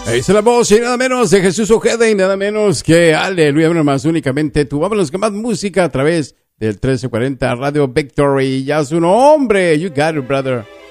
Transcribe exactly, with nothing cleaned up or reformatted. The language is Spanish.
Ahí está la voz y nada menos de Jesús Ojeda y nada menos que Aleluya, más únicamente tú. Vámonos con más música a través del trece cuarenta Radio Victory. Ya su nombre, you got it, brother.